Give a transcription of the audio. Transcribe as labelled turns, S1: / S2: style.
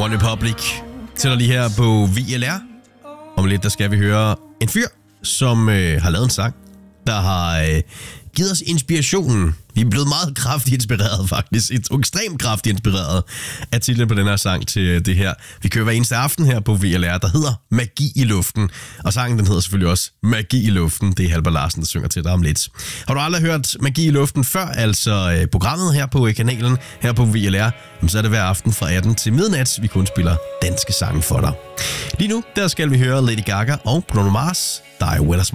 S1: OneRepublic til lige her på VLR. Om lidt, der skal vi høre en fyr, som har lavet en sang, der har givet os inspirationen. Vi er blevet meget kraftigt inspireret, faktisk. Ekstremt kraftigt inspireret af titlen på den her sang til det her. Vi kører hver eneste aften her på VLR, der hedder Magi i luften. Og sangen, den hedder selvfølgelig også Magi i luften. Det er Halvard Larsen, der synger til dig om lidt. Har du aldrig hørt Magi i luften før, altså programmet her på kanalen, her på VLR, så er det hver aften fra 18 til midnat, vi kun spiller danske sange for dig. Lige nu, der skal vi høre Lady Gaga og Bruno Mars, Die With A Smile.